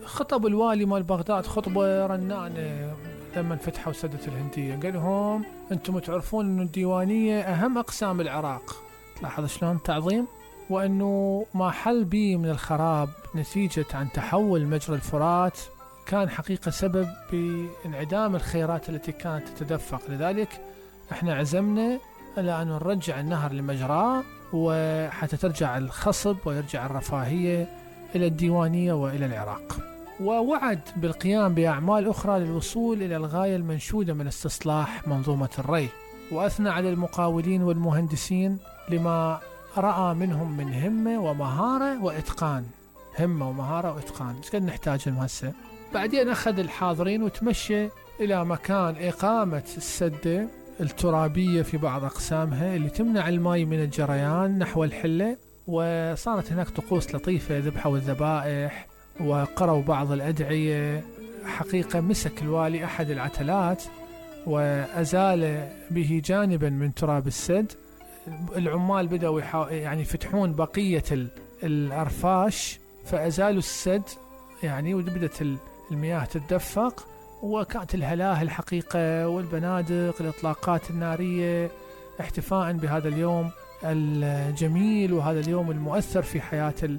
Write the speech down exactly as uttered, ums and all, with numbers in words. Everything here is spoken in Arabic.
خطب الوالي مال بغداد خطبة رنانة لما فتحوا سدة الهندية، قال لهم أنتم تعرفون أن الديوانية أهم أقسام العراق. تلاحظ شلون تعظيم، وأنه ما حل به من الخراب نتيجة عن تحول مجرى الفرات كان حقيقة سبب بانعدام الخيرات التي كانت تتدفق. لذلك احنا عزمنا على أن نرجع النهر لمجراه، وحتى ترجع الخصب ويرجع الرفاهية إلى الديوانية وإلى العراق. ووعد بالقيام بأعمال أخرى للوصول إلى الغاية المنشودة من استصلاح منظومة الري، وأثنى على المقاولين والمهندسين لما رأى منهم من همة ومهارة وإتقان. همة ومهارة وإتقان إيش قد نحتاجهم هسه. بعدين أخذ الحاضرين وتمشى إلى مكان إقامة السدة الترابية في بعض أقسامها اللي تمنع الماء من الجريان نحو الحلة، وصارت هناك طقوس لطيفة، ذبحوا الذبائح وقروا بعض الأدعية. حقيقة مسك الوالي أحد العتلات وأزال به جانبا من تراب السد. العمال بدأوا يعني يفتحون بقية الأرفاش فأزالوا السد يعني، وبدأت المياه تتدفق، وكانت الهلاهل الحقيقة والبنادق الإطلاقات النارية احتفاء بهذا اليوم الجميل وهذا اليوم المؤثر في حياة